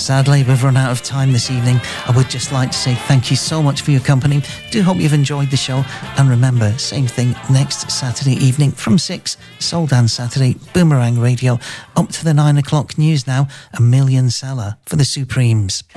Sadly, we've run out of time this evening. I would just like to say thank you so much for your company. Do hope you've enjoyed the show. And remember, same thing next Saturday evening from 6, Soul Dance Saturday, Boomerang Radio, up to the 9 o'clock news now, a million seller for the Supremes.